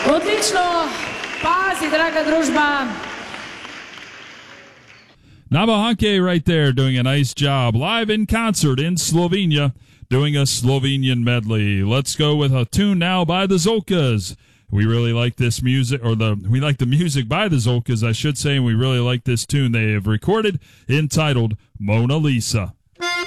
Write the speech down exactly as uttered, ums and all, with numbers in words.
Odlično, pazi, draga družba. Namahanke right there doing a nice job live in concert in Slovenia doing a Slovenian medley. Let's go with a tune now by the Zolkas. We really like this music, or the we like the music by the Zolkas, I should say, and we really like this tune they have recorded entitled Mona Lisa.